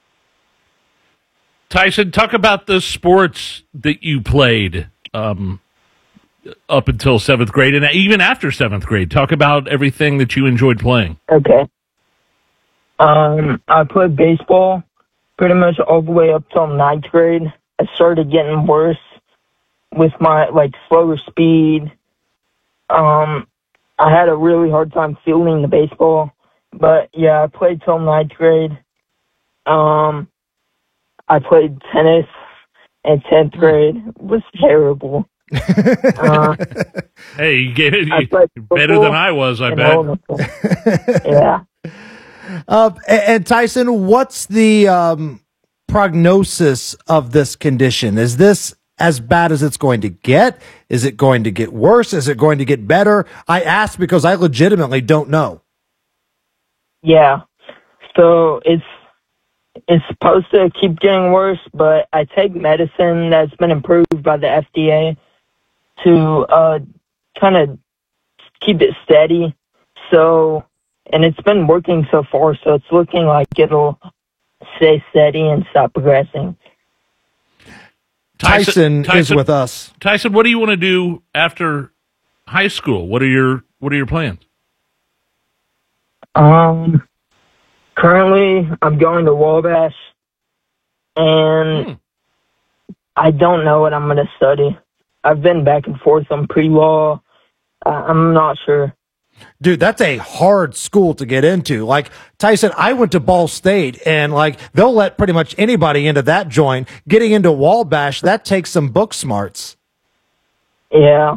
Tyson, talk about the sports that you played um, up until seventh grade and even after seventh grade. Talk about everything that you enjoyed playing. Okay. Um, I played baseball pretty much all the way up till ninth grade. I started getting worse with my, like, slower speed. Um, I had a really hard time fielding the baseball. But, yeah, I played till ninth grade. Um, I played tennis in tenth grade. It was terrible. uh, Hey, you gave it I played you, better football than I was, I and bet. elementary. Yeah. Uh, and, and Tyson, what's the um, prognosis of this condition? Is this as bad as it's going to get? Is it going to get worse? Is it going to get better? I ask because I legitimately don't know. Yeah. So it's it's supposed to keep getting worse, but I take medicine that's been approved by the F D A to uh, kind of keep it steady. So, and it's been working so far, so it's looking like it'll stay steady and stop progressing. Tyson, Tyson is with us. Tyson, what do you want to do after high school? What are your What are your plans? Um, currently, I'm going to Wabash, and Hmm. I don't know what I'm going to study. I've been back and forth on pre-law. Uh, I'm not sure. Dude, that's a hard school to get into. Like, Tyson, I went to Ball State, and, like, they'll let pretty much anybody into that joint. Getting into Wabash, that takes some book smarts. Yeah.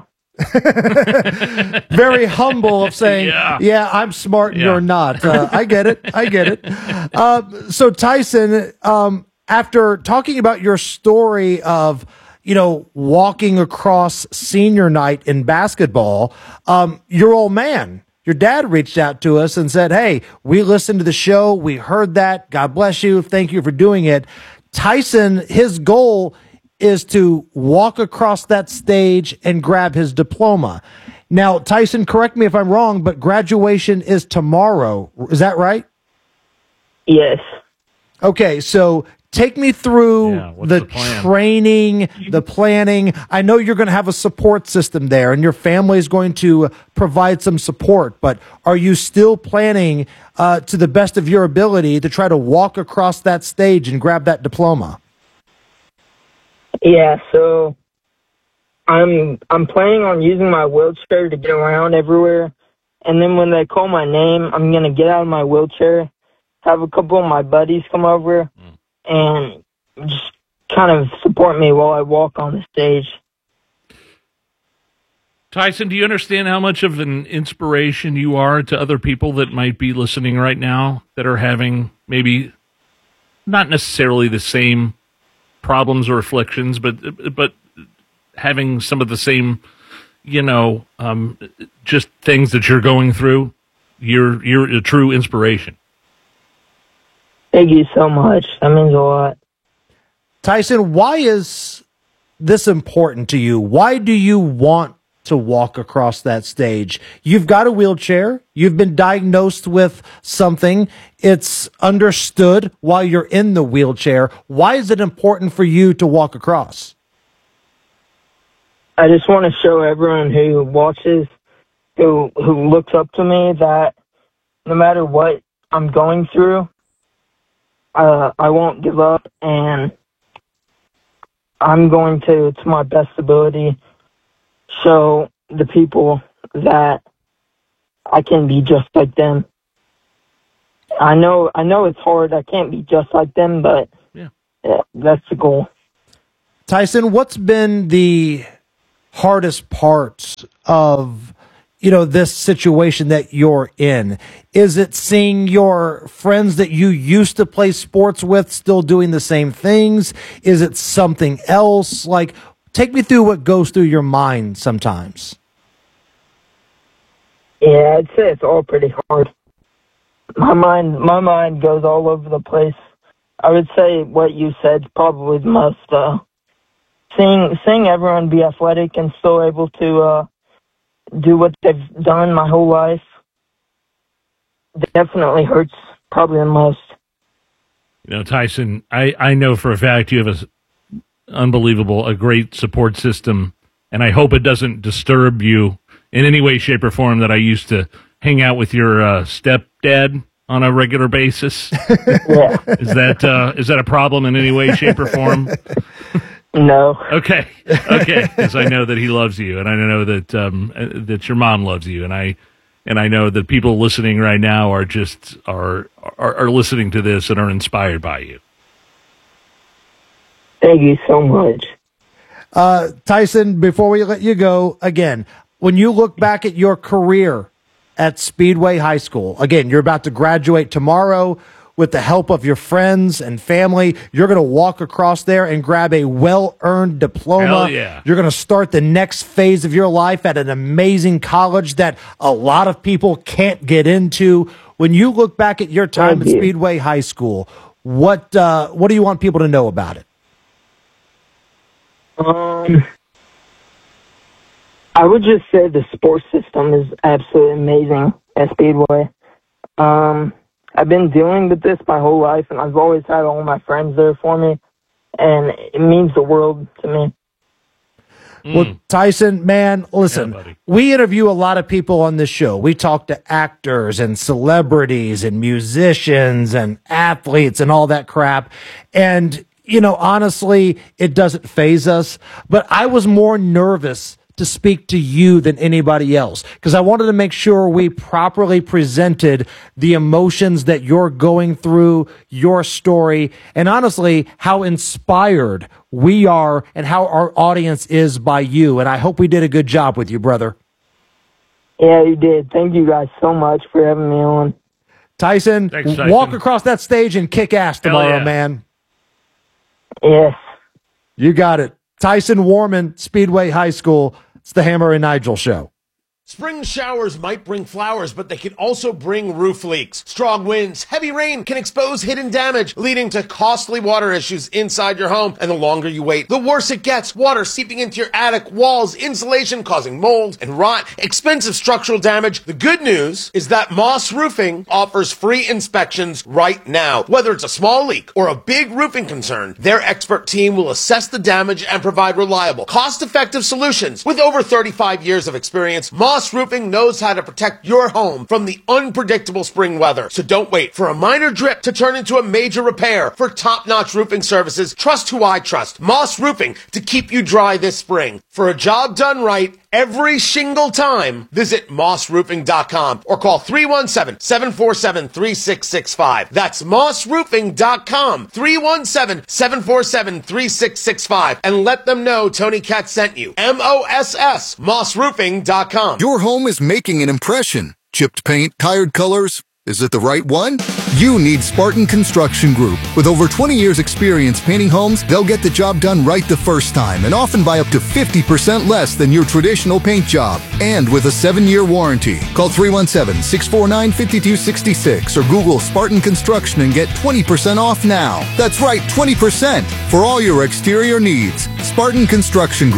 Very humble of saying, Yeah. yeah, I'm smart and Yeah. you're not. Uh, I get it. I get it. Uh, so, Tyson, um, after talking about your story of, you know, walking across senior night in basketball, um, your old man, your dad reached out to us and said, hey, we listened to the show. We heard that. God bless you. Thank you for doing it. Tyson, his goal is to walk across that stage and grab his diploma. Now, Tyson, correct me if I'm wrong, but graduation is tomorrow. Is that right? Yes. Okay, so take me through Yeah, what's the, the plan? training, the planning. I know you're going to have a support system there, and your family is going to provide some support, but are you still planning uh, to the best of your ability to try to walk across that stage and grab that diploma? Yeah, so I'm I'm planning on using my wheelchair to get around everywhere. And then when they call my name, I'm going to get out of my wheelchair, have a couple of my buddies come over, and just kind of support me while I walk on the stage. Tyson, do you understand how much of an inspiration you are to other people that might be listening right now that are having maybe not necessarily the same problems or afflictions, but but having some of the same, you know, um, just things that you're going through? You're you're a true inspiration. Thank you so much. That means a lot. Tyson, why is this important to you? Why do you want to walk across that stage? You've got a wheelchair. You've been diagnosed with something. It's understood while you're in the wheelchair. Why is it important for you to walk across? I just want to show everyone who watches, who who looks up to me, that no matter what I'm going through, uh, I won't give up, and I'm going to, to my best ability, show the people that I can be just like them. I know, I know it's hard. I can't be just like them, but yeah. Yeah, that's the goal. Tyson, what's been the hardest parts of, you know, this situation that you're in? Is it seeing your friends that you used to play sports with still doing the same things? Is it something else? Like, take me through what goes through your mind sometimes. Yeah, I'd say it's all pretty hard. My mind, my mind goes all over the place. I would say what you said probably the most. Uh, seeing seeing everyone be athletic and still able to uh, do what they've done my whole life definitely hurts probably the most. You know, Tyson, I, I know for a fact you have a unbelievable, a great support system, and I hope it doesn't disturb you in any way, shape, or form that I used to hang out with your uh, stepdad on a regular basis. Yeah. Is that uh, is that a problem in any way, shape, or form? No. Okay. Okay. Because I know that he loves you, and I know that um, that your mom loves you, and I and I know that people listening right now are just are are, are listening to this and are inspired by you. Thank you so much. Uh, Tyson, before we let you go, again, when you look back at your career at Speedway High School, again, you're about to graduate tomorrow. With the help of your friends and family, you're going to walk across there and grab a well-earned diploma. Hell yeah. You're going to start the next phase of your life at an amazing college that a lot of people can't get into. When you look back at your time Thank at you. Speedway High School, what uh, what do you want people to know about it? Um, I would just say the sports system is absolutely amazing at Speedway. Um, I've been dealing with this my whole life, and I've always had all my friends there for me, and it means the world to me. Well, Tyson, man, listen, Yeah, we interview a lot of people on this show. We talk to actors and celebrities and musicians and athletes and all that crap. And, you know, honestly, it doesn't faze us. But I was more nervous to speak to you than anybody else, because I wanted to make sure we properly presented the emotions that you're going through, your story, and honestly, how inspired we are and how our audience is by you. And I hope we did a good job with you, brother. Yeah, you did. Thank you guys so much for having me on. Tyson, Thanks, Tyson. walk across that stage and kick ass tomorrow, yeah. man. Yes. You got it. Tyson Warman, Speedway High School. It's the Hammer and Nigel Show. Spring showers might bring flowers, but they can also bring roof leaks. Strong winds, heavy rain can expose hidden damage, leading to costly water issues inside your home. And the longer you wait, the worse it gets. Water seeping into your attic, walls, insulation causing mold and rot, expensive structural damage. The good news is that Moss Roofing offers free inspections right now. Whether it's a small leak or a big roofing concern, their expert team will assess the damage and provide reliable, cost-effective solutions. With over thirty-five years of experience, Moss Moss Roofing knows how to protect your home from the unpredictable spring weather. So don't wait for a minor drip to turn into a major repair. For top-notch roofing services, trust who I trust. Moss Roofing, to keep you dry this spring. For a job done right every single time, visit moss roofing dot com or call three one seven, seven four seven, three six six five. That's moss roofing dot com, three one seven, seven four seven, three six six five. And let them know Tony Katz sent you. M O S S, moss roofing dot com. Your home is making an impression. Chipped paint, tired colors. Is it the right one? You need Spartan Construction Group. With over twenty years experience painting homes, they'll get the job done right the first time and often by up to fifty percent less than your traditional paint job. And with a seven-year warranty. Call three one seven, six four nine, five two six six or Google Spartan Construction and get twenty percent off now. That's right, twenty percent for all your exterior needs. Spartan Construction Group.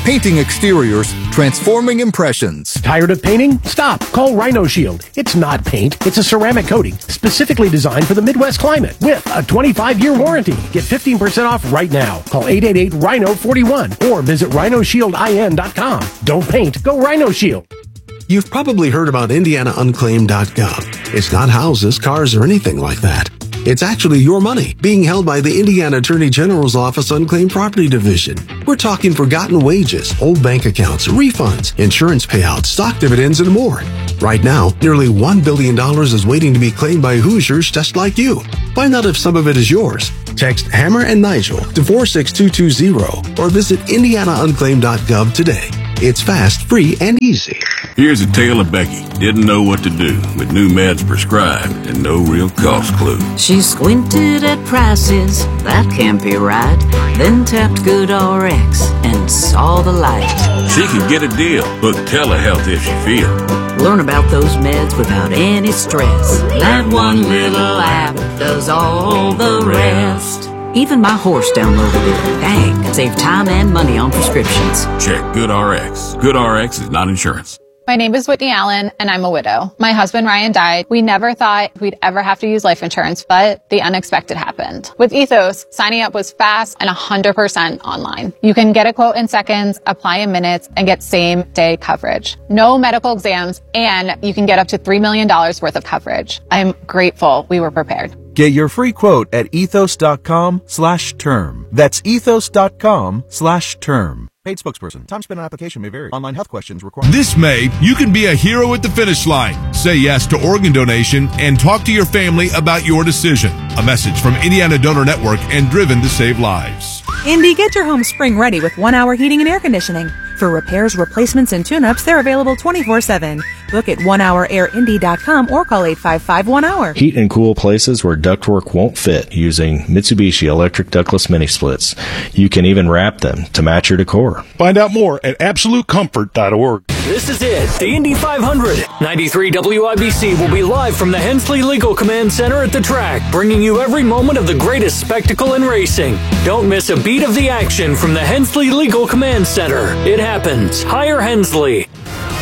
Painting exteriors, transforming impressions. Tired of painting? Stop. Call Rhino Shield. It's not paint. It's a ceramic coating specifically designed for the Midwest climate with a twenty-five year warranty. Get fifteen percent off right now. Call eight eight eight, rhino four one or visit rhino shield I N dot com. Don't paint. Go Rhino Shield. You've probably heard about indiana unclaimed dot gov. It's not houses, cars, or anything like that. It's actually your money being held by the Indiana Attorney General's Office Unclaimed Property Division. We're talking forgotten wages, old bank accounts, refunds, insurance payouts, stock dividends, and more. Right now, nearly one billion dollars is waiting to be claimed by Hoosiers just like you. Find out if some of it is yours. Text Hammer and Nigel to four six two two zero or visit indiana unclaimed dot gov today. It's fast, free, and easy. Here's a tale of Becky. Didn't know what to do with new meds prescribed and no real cost clue. She squinted at prices, that can't be right. Then tapped GoodRx and saw the light. She could get a deal. Book telehealth if she feels. Learn about those meds without any stress. That one little app does all the rest. Even my horse downloaded it. Dang, save time and money on prescriptions. Check GoodRx. GoodRx is not insurance. My name is Whitney Allen, and I'm a widow. My husband, Ryan, died. We never thought we'd ever have to use life insurance, but the unexpected happened. With Ethos, signing up was fast and one hundred percent online. You can get a quote in seconds, apply in minutes, and get same-day coverage. No medical exams, and you can get up to three million dollars worth of coverage. I'm grateful we were prepared. Get your free quote at ethos.com slash term. That's ethos.com slash term. Paid spokesperson. Time spent on application may vary. Online health questions required. This May, you can be a hero at the finish line. Say yes to organ donation and talk to your family about your decision. A message from Indiana Donor Network and Driven to Save Lives. Indy, get your home spring ready with one hour heating and air conditioning. For repairs, replacements, and tune-ups, they're available twenty-four seven. Book at one hour air indy dot com or call eight five five one hour. Heat and cool places where ductwork won't fit using Mitsubishi electric ductless mini splits. You can even wrap them to match your decor. Find out more at absolute comfort dot org. This is it, the Indy five hundred. ninety-three W I B C will be live from the Hensley Legal Command Center at the track, bringing you every moment of the greatest spectacle in racing. Don't miss a beat of the action from the Hensley Legal Command Center. It happens. Hire Hensley.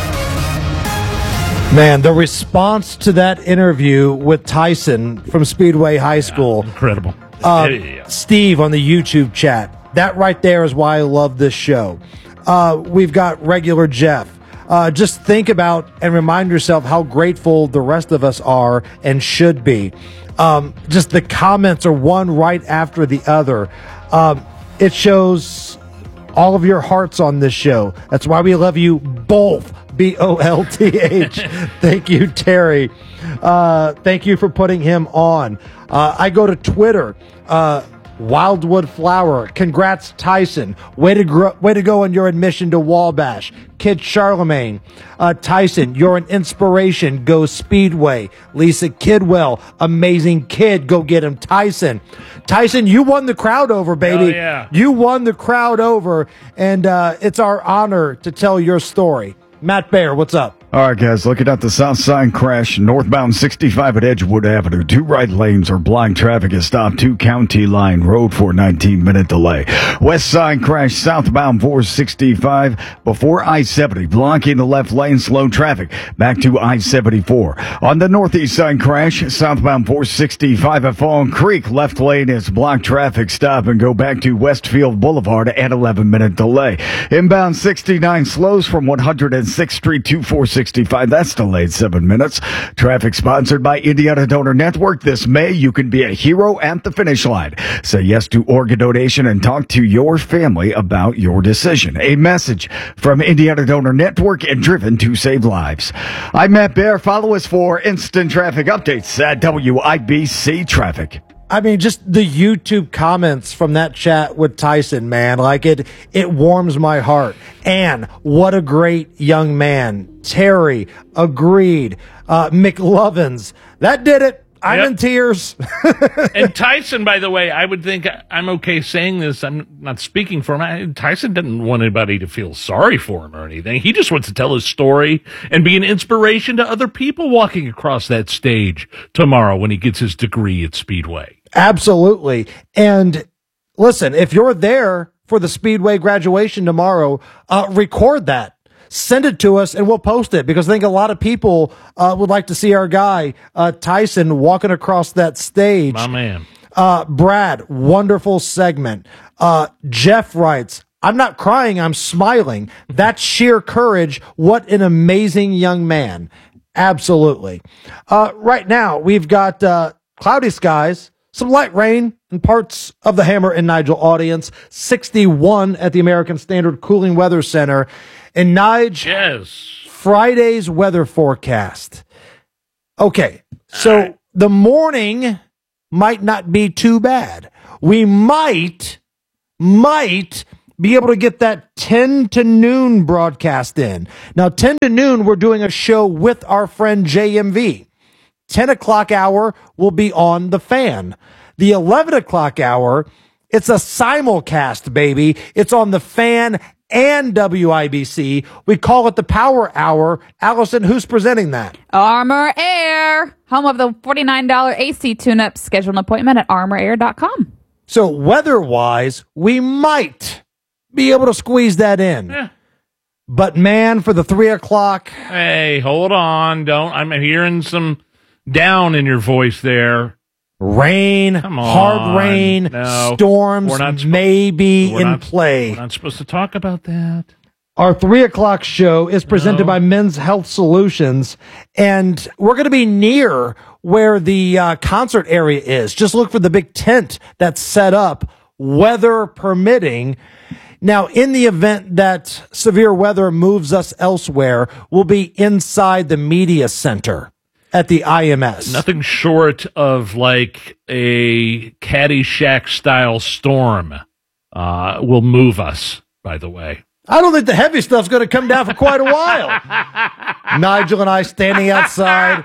Man, the response to that interview with Tyson from Speedway High School. Yeah, incredible. Uh, yeah, yeah, yeah. Steve on the YouTube chat. That right there is why I love this show. Uh, we've got regular Jeff. Uh, just think about and remind yourself how grateful the rest of us are and should be. Um, just the comments are one right after the other. Um, it shows all of your hearts on this show. That's why we love you both. B O L T H. Thank you, Terry. Uh, thank you for putting him on. Uh, I go to Twitter. Uh, Wildwood Flower. Congrats, Tyson. Way to gr- way to go on your admission to Wabash. Kid Charlemagne. Uh, Tyson, you're an inspiration. Go Speedway. Lisa Kidwell. Amazing kid. Go get him. Tyson. Tyson, you won the crowd over, baby. Oh, yeah. You won the crowd over, and uh, it's our honor to tell your story. Matt Baer, what's up? All right, guys, looking at the south side crash, northbound sixty-five at Edgewood Avenue. Two right lanes are blind. Traffic is stopped to County Line Road for nineteen minute delay. West side crash, southbound four sixty-five before I seventy, blocking the left lane, slow traffic back to I seventy-four. On the northeast side crash, southbound four sixty-five at Fallen Creek, left lane is blocked. Traffic stop and go back to Westfield Boulevard at eleven minute delay. Inbound sixty-nine slows from one hundred sixth Street to four sixty-five. That's delayed seven minutes. Traffic sponsored by Indiana Donor Network. This May, you can be a hero at the finish line. Say yes to organ donation and talk to your family about your decision. A message from Indiana Donor Network and Driven to Save Lives. I'm Matt Baer. Follow us for instant traffic updates at W I B C Traffic. I mean, just the YouTube comments from that chat with Tyson, man, like it, it warms my heart. And what a great young man. Terry, agreed. Uh, McLovins, that did it. I'm yep. in tears. And Tyson, by the way, I would think I'm okay saying this. I'm not speaking for him. Tyson doesn't want anybody to feel sorry for him or anything. He just wants to tell his story and be an inspiration to other people walking across that stage tomorrow when he gets his degree at Speedway. Absolutely. And listen, if you're there for the Speedway graduation tomorrow, uh, record that. Send it to us and we'll post it, because I think a lot of people uh, would like to see our guy, uh, Tyson, walking across that stage. My man. Uh, Brad, wonderful segment. Uh, Jeff writes, I'm not crying, I'm smiling. That's sheer courage. What an amazing young man. Absolutely. Uh, right now, we've got uh, cloudy skies, some light rain in parts of the Hammer and Nigel audience, sixty-one at the American Standard Cooling Weather Center. And Nige, yes. Friday's weather forecast. Okay, so right. The morning might not be too bad. We might, might be able to get that ten to noon broadcast in. Now, ten to noon, we're doing a show with our friend J M V. ten o'clock hour will be on The Fan. The eleven o'clock hour, it's a simulcast, baby. It's on The Fan and W I B C. We call it the Power Hour. Allison, who's presenting that? Armor Air, home of the forty-nine dollars A C tune-up. Schedule an appointment at armor air dot com. So weather-wise, we might be able to squeeze that in. Yeah. But man, for the three o'clock. Hey, hold on. Don't, I'm hearing some down in your voice there. Rain, Come on. hard rain, No. storms We're not sp- maybe we're in not- play. We're not supposed to talk about that. Our three o'clock show is presented No. by Men's Health Solutions, and we're going to be near where the uh, concert area is. Just look for the big tent that's set up, weather permitting. Now, in the event that severe weather moves us elsewhere, we'll be inside the media center at the I M S. Nothing short of like a Caddyshack style storm uh, will move us, by the way. I don't think the heavy stuff's going to come down for quite a while. Nigel and I standing outside.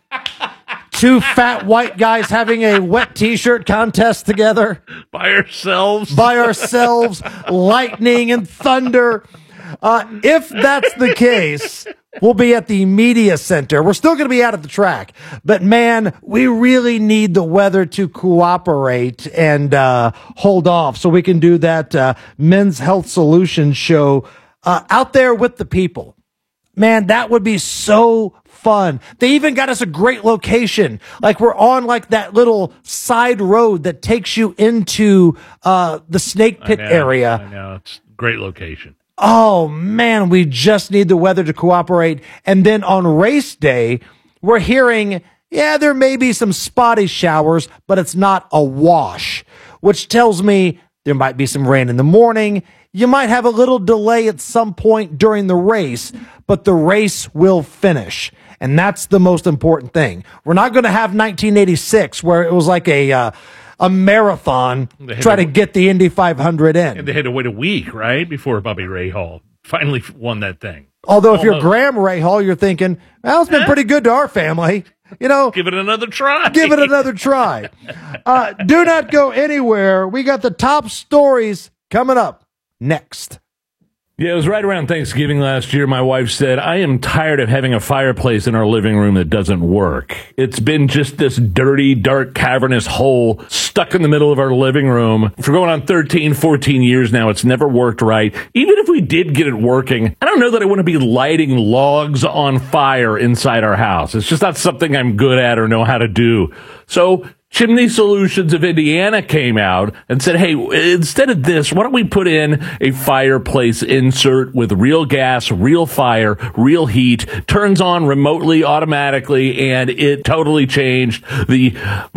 Two fat white guys having a wet t-shirt contest together. By ourselves. By ourselves. Lightning and thunder. Uh, if that's the case, we'll be at the media center. We're still going to be out at the track. But, man, we really need the weather to cooperate and uh, hold off so we can do that uh, Men's Health Solutions show uh, out there with the people. Man, that would be so fun. They even got us a great location. Like we're on like that little side road that takes you into uh, the Snake Pit I know, area. I know. It's a great location. Oh, man, we just need the weather to cooperate. And then on race day, we're hearing, yeah, there may be some spotty showers, but it's not a wash, which tells me there might be some rain in the morning. You might have a little delay at some point during the race, but the race will finish. And that's the most important thing. We're not going to have nineteen eighty-six where it was like a uh, a marathon try to, to get the Indy five hundred in. And they had to wait a week, right, before Bobby Rahal finally won that thing. Although if Almost. you're Graham Rahal, you're thinking, well, it's been Eh? pretty good to our family. You know, Give it another try. give it another try. Uh, do not go anywhere. We got the top stories coming up next. Yeah, it was right around Thanksgiving last year. My wife said, I am tired of having a fireplace in our living room that doesn't work. It's been just this dirty, dark, cavernous hole stuck in the middle of our living room. For going on thirteen, fourteen years now, it's never worked right. Even if we did get it working, I don't know that I want to be lighting logs on fire inside our house. It's just not something I'm good at or know how to do. So Chimney Solutions of Indiana came out and said, hey, instead of this, why don't we put in a fireplace insert with real gas, real fire, real heat, turns on remotely, automatically, and it totally changed the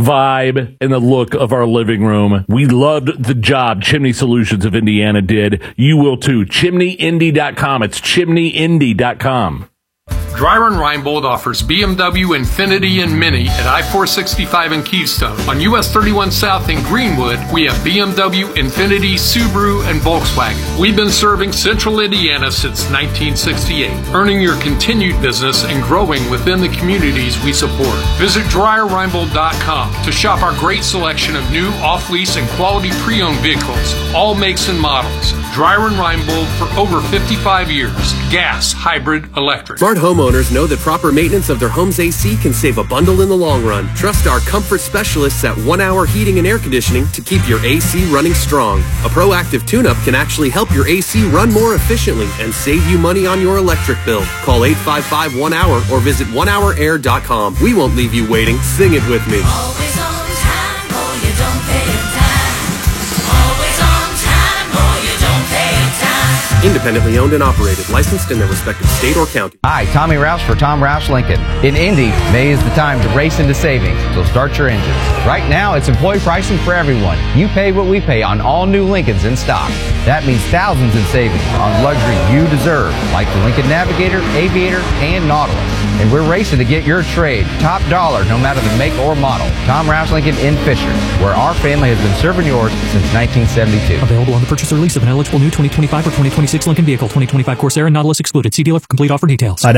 vibe and the look of our living room. We loved the job Chimney Solutions of Indiana did. You will too. chimney indy dot com. It's chimney indy dot com. Dryron Reinbold offers B M W, Infiniti, and Mini at I four sixty-five in Keystone. On U S thirty-one South in Greenwood, we have B M W, Infiniti, Subaru, and Volkswagen. We've been serving Central Indiana since nineteen sixty-eight, earning your continued business and growing within the communities we support. Visit dryer reinbold dot com to shop our great selection of new, off-lease, and quality pre-owned vehicles, all makes and models. Dryer and Reinbold for over fifty-five years. Gas, hybrid, electric. Smart homeowners know that proper maintenance of their home's A C can save a bundle in the long run. Trust our comfort specialists at One Hour Heating and Air Conditioning to keep your A C running strong. A proactive tune-up can actually help your A C run more efficiently and save you money on your electric bill. Call eight five five one hour or visit one hour air dot com. We won't leave you waiting. Sing it with me. Always on time or you don't pay your time. Always on time or you don't pay your time. Independently owned and operated, licensed in their respective state or county. Hi, Tommy Rouse for Tom Rouse Lincoln. In Indy, May is the time to race into savings, so start your engines. Right now, it's employee pricing for everyone. You pay what we pay on all new Lincolns in stock. That means thousands in savings on luxury you deserve, like the Lincoln Navigator, Aviator, and Nautilus. And we're racing to get your trade top dollar no matter the make or model. Tom Rouse Lincoln in Fisher, where our family has been serving yours since nineteen seventy-two. Available on the purchase or lease of an eligible new twenty twenty-five or twenty twenty-six Lincoln vehicle. twenty twenty-five Corsair and Nautilus excluded. See dealer for complete offer details.